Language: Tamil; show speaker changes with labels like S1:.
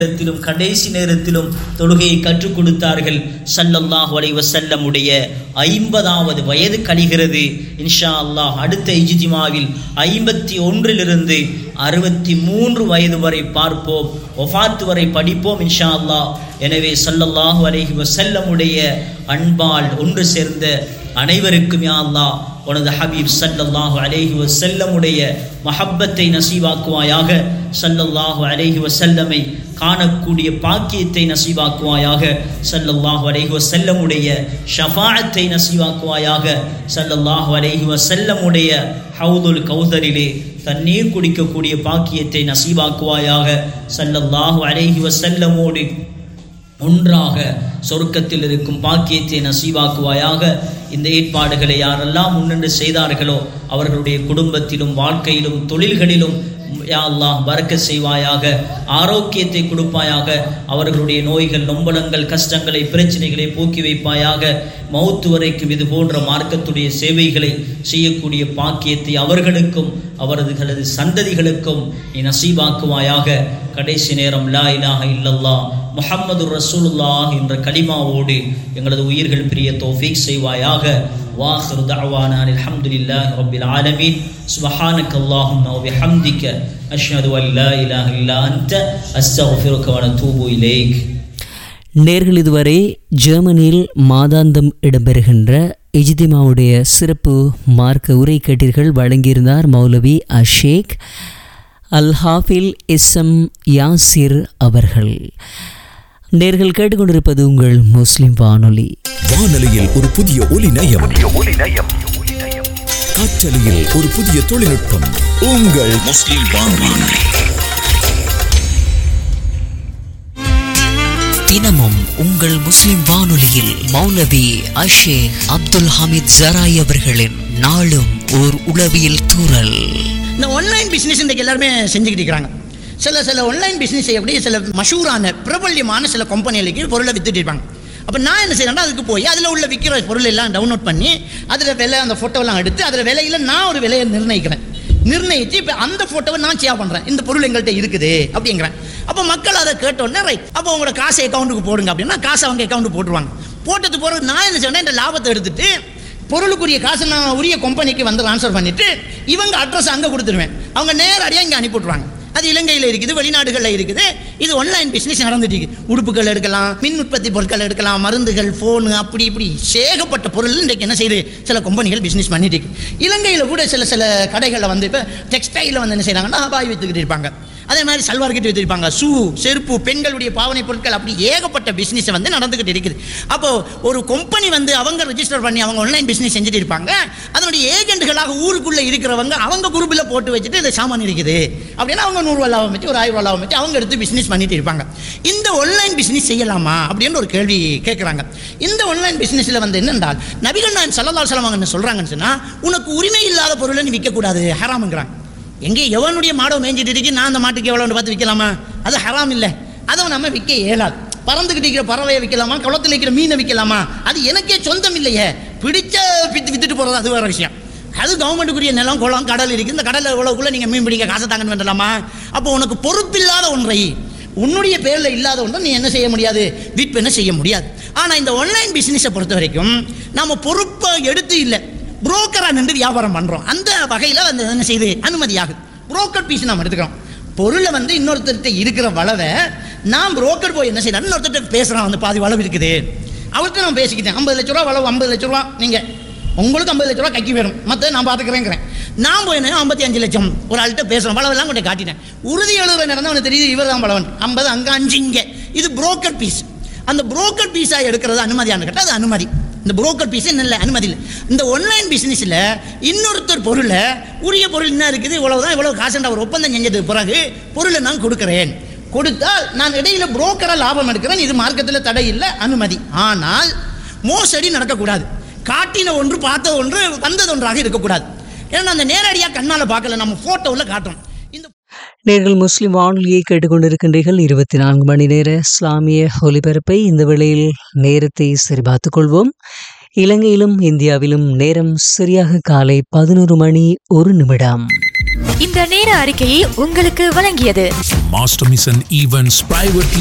S1: நேரத்திலும் கடைசி நேரத்திலும் தொழுகையை கற்றுக் கொடுத்தார்கள். ஸல்லல்லாஹு அலைஹி வஸல்லம் உடைய 50வது வயது கழிகிறது. இன்ஷா அல்லாஹ் அடுத்த இஜ்திமாவில் 51 63 வயது வரை பார்ப்போம், வஃபாத் வரை படிப்போம் இன்ஷா அல்லாஹ். எனவே ஸல்லல்லாஹு அலைஹி வஸல்லம் உடைய அன்பால் ஒன்று சேர்ந்த அனைவருக்கும் யா அல்லாஹ் உனது ஹபீப் ஸல்லல்லாஹு அலைஹி வஸல்லம் உடைய மஹப்பத்தை நசீவாக்குவாயாக. ஸல்லல்லாஹு அலைஹி வஸல்லமை காணக்கூடிய பாக்கியத்தை நசீவாக்குவாயாக. ஸல்லல்லாஹு அலைஹி வஸல்லம் உடைய ஷஃபாஅத்தை நசீவாக்குவாயாக. ஸல்லல்லாஹு அலைஹி வஸல்லம் உடைய ஹவுதுல் கௌதரிலே தண்ணீர் குடிக்கக்கூடிய பாக்கியத்தை நசீவாக்குவாயாக. ஸல்லல்லாஹு அலைஹி வஸல்லமோடு ஒன்றாக சொர்க்கத்தில் இருக்கும் பாக்கியத்தை நசீவாக்குவாயாக. இந்த ஏற்பாடுகளை யாரெல்லாம் முன்னின்று செய்தார்களோ அவர்களுடைய குடும்பத்திலும் வாழ்க்கையிலும் தொழில்களிலும் யா அல்லாஹ் பரக்கத் செய்வாயாக, ஆரோக்கியத்தை கொடுப்பாயாக. அவர்களுடைய நோய்கள் நொம்பலங்கள் கஷ்டங்களை பிரச்சனைகளை போக்கி வைப்பாயாக. மௌத்து வரைக்கும் இது போன்ற மார்க்கத்துடைய சேவைகளை செய்யக்கூடிய பாக்கியத்தை அவர்களுக்கும் அவர்களது சந்ததிகளுக்கும் நீ நசீபாக்குவாயாக. கடைசி நேரம் லா இலாஹ இல்லல்லாஹ் முஹம்மது ரசூலுல்லாஹ் என்ற கலிமாவோடு எங்களது உயிர்கள் பிரிய தௌஃபீக் செய்வாயாக. வாஹிரு தஅவானா அல்ஹம்துலில்லாஹி ரப்பில் ஆலமீன். சுப்ஹானக அல்லாஹும்ம வ பிஹம்திக அஷ்ஹது அன் லா இலாஹ இல்லா அன்த அஸ்தக்ஃபிருக வ அத்தூபு இலைக்.
S2: நேர்கள் இதுவரை ஜெர்மனியில் மாதாந்தம் இடம்பெறுகின்ற இஜ்திமாவுடைய சிறப்பு மார்க்க உரை கேட்டீர்கள். வழங்கியிருந்தார் மௌலவி அஷேக் அல் ஹாஃபில் இஸ்எம் யாசிர் அவர்கள். நேர்கள் கேட்டுக்கொண்டிருப்பது உங்கள் முஸ்லிம் வானொலி.
S3: வானொலியில் ஒரு புதிய ஒலி நயம், காற்றலையில் ஒரு புதிய தொழில்நுட்பம். உங்கள் முஸ்லிம் வானொலி
S2: தினமும் உங்கள் முஸ்லிம் வானொலியில் மௌலவி அஷேக் அப்துல் ஹமீத் ஜராய் அவர்களின் நாளும் ஓர் உளவியல் தூறல்.
S4: இந்த ஆன்லைன் பிஸ்னஸ் இன்றைக்கு எல்லாருமே செஞ்சுக்கிட்டு இருக்கிறாங்க. சில ஆன்லைன் பிஸ்னஸ் எப்படி சில மஷூரான பிரபல்யமான சில கம்பெனிகளுக்கு பொருளை வித்துட்டு இருப்பாங்க. அப்போ நான் என்ன செய்யறேன்னா அதுக்கு போய் அதில் உள்ள விற்கிற பொருள் எல்லாம் டவுன்லோட் பண்ணி அதில் விலை அந்த ஃபோட்டோலாம் எடுத்து அதில் விலையில் நான் ஒரு விலையை நிர்ணயித்து இப்போ அந்த ஃபோட்டோவை நான் ஷேர் பண்ணுறேன். இந்த பொருள் எங்கள்கிட்ட இருக்குது அப்படிங்கிறேன். அப்போ மக்கள் அதை கேட்டோன்னே ரைட் அப்போ உங்களோட காசை அக்கௌண்ட்டுக்கு போடுங்க அப்படின்னா காசை அவங்க அக்கௌண்ட்டுக்கு போட்டுருவாங்க. போட்டது போகிறது நான் என்ன செய்வேன்னா இந்த லாபத்தை எடுத்துட்டு பொருளுக்குரிய காசை நான் உரிய கம்பெனிக்கு வந்து ட்ரான்ஸ்ஃபர் பண்ணிவிட்டு இவங்க அட்ரஸ் அங்கே கொடுத்துருவேன். அவங்க நேரடியாக இங்கே அனுப்பிவிட்ருவாங்க. அது இலங்கையில் இருக்குது, வெளிநாடுகளில் இருக்குது. இது ஆன்லைன் பிஸ்னஸ் நடந்துட்டு இருக்கு. உடுப்புகள் எடுக்கலாம், மின் உற்பத்தி பொருட்கள் எடுக்கலாம், மருந்துகள், ஃபோனு, அப்படி இப்படி ஏகப்பட்ட பொருள் இன்றைக்கு என்ன செய்யுது சில கம்பெனிகள் பிஸ்னஸ் பண்ணிட்டு இருக்கு. இலங்கையில் கூட சில கடைகளில் வந்து இப்போ டெக்ஸ்டைலில் வந்து என்ன செய்கிறாங்கன்னா பாய் விற்றுக்கிட்டு இருப்பாங்க. அதே மாதிரி சல்வார் கட்டி வச்சிருப்பாங்க, ஷூ, செருப்பு, பெண்களுடைய பாவனை பொருட்கள், அப்படி ஏகப்பட்ட பிஸ்னஸ் வந்து நடந்துகிட்டு இருக்குது. அப்போ ஒரு கம்பெனி வந்து அவங்க ரெஜிஸ்டர் பண்ணி அவங்க ஆன்லைன் பிஸ்னஸ் செஞ்சுட்டு இருப்பாங்க. அதனுடைய ஏஜென்ட்களாக ஊருக்குள்ளே இருக்கிறவங்க அவங்க குரூப்பில் போட்டு வச்சுட்டு இந்த சாமான் இருக்குது அப்படின்னா அவங்க 100 ரூபா லாபம் வச்சு ஒரு 1000 ரூபா லாபம் வச்சு அவங்க எடுத்து பிஸ்னஸ் பண்ணிட்டு இருப்பாங்க. இந்த ஆன்லைன் பிஸ்னஸ் செய்யலாமா அப்படின்னு ஒரு கேள்வி கேட்குறாங்க. இந்த ஆன்லைன் பிஸ்னஸில் வந்து என்னென்றால் நபிகள் நாயகம் ஸல்லல்லாஹு அலைஹி வஸல்லம் என்ன சொல்கிறாங்கன்னு சொன்னால் உனக்கு உரிமை இல்லாத பொருளை நீ விற்கக்கூடாது, ஹராமுங்கிறாங்க. எங்கே எவனுடைய மாடை மேய்ஞ்சிட்டு இருக்கு நான் அந்த மாட்டுக்கு எவ்வளோன்னு பார்த்து விற்கலாமா? அது ஹராம் இல்லை, அதை நம்ம விற்க இயலாது. பறந்துக்கிட்டு இருக்கிற பறவையை விற்கலாமா? குளத்தில் இருக்கிற மீனை விற்கலாமா? அது எனக்கே சொந்தம் இல்லையே, பிடிச்ச வித்துட்டு போகிறது அது வேறு விஷயம். அது கவர்மெண்ட்டுக்குரிய நிலம், குளம், கடல் இருக்குது. இந்த கடலில் எவ்வளோக்குள்ளே நீங்கள் மீன் பிடிக்க காசை தாங்கன்னு வேண்டலாமா? அப்போ உனக்கு பொறுப்பில்லாத ஒன்றை, உன்னுடைய பேரில் இல்லாத ஒன்றை நீ என்ன செய்ய முடியாது, விற்பனை செய்ய முடியாது. ஆனால் இந்த ஆன்லைன் பிஸ்னஸை பொறுத்த வரைக்கும் நம்ம பொறுப்பை எடுத்து இல்லை, புரோக்கராக நின்று வியாபாரம் பண்ணுறோம். அந்த வகையில் வந்து என்ன செய்யுது அனுமதியாகுது. புரோக்கர் பீஸ் நம்ம எடுத்துக்கிறோம். பொருளை வந்து இன்னொருத்தர்கிட்ட இருக்கிற வளவை நான் புரோக்கர் போய் என்ன செய்யலாம், இன்னொருத்தர் பேசுகிறான், வந்து பாதி வளவு இருக்குது அவர்கிட்ட நான் பேசிக்கிட்டேன். 50 லட்ச ரூபா வளவு, 50 லட்ச ரூபா நீங்கள் உங்களுக்கு 50 லட்ச ரூபா கைக்கு வேணும், மற்ற நான் பார்த்துக்கிறேங்கிறேன். நான் போய் 55 லட்சம் ஒரு ஆள்கிட்ட பேசுகிறேன், வளவெல்லாம் கொண்டு காட்டினேன். உறுதி எழுதுற நேரம் தான் அவனுக்கு தெரியுது இவர் தான் வளவன், 50 அங்கே 5 இங்கே. இது புரோக்கர் பீஸ். அந்த புரோக்கர் பீஸாக எடுக்கிறது அனுமதியானு கேட்டால் அது அனுமதி. இந்த புரோக்கர் பீஸ் இல்லை, அனுமதி இல்லை. இந்த ஆன்லைன் பிஸ்னஸில் இன்னொருத்தர் பொருளை உரிய பொருள் என்ன இருக்குது, இவ்வளவுதான், இவ்வளவு காசுன்ற ஒரு ஒப்பந்தம் செஞ்சதுக்கு பிறகு பொருளை நான் கொடுக்குறேன். கொடுத்தால் நான் இடையில புரோக்கரை லாபம் எடுக்கிறேன். இது மார்க்கத்தில் தடை இல்லை, அனுமதி. ஆனால் மோசடி நடக்கக்கூடாது. காட்டின ஒன்று, பார்த்த ஒன்று, வந்தது ஒன்றாக இருக்கக்கூடாது. ஏன்னா அந்த நேரடியாக கண்ணால் பார்க்கல, நம்ம ஃபோட்டோவில் காட்டுறோம்.
S2: நேர்கள் முஸ்லிம் வானொலியை கேட்டுக்கொண்டிருக்கின்றீர்கள். 24 மணி நேர இஸ்லாமிய ஒலிபரப்பை இந்த வேளையில் நேரத்தை சரிபார்த்துக் கொள்வோம். இலங்கையிலும் இந்தியாவிலும் நேரம் சரியாக காலை 11 மணி 1 நிமிடம்.
S5: இந்த நேர அறிக்கையை உங்களுக்கு வழங்கியது
S3: Master Mission Events Private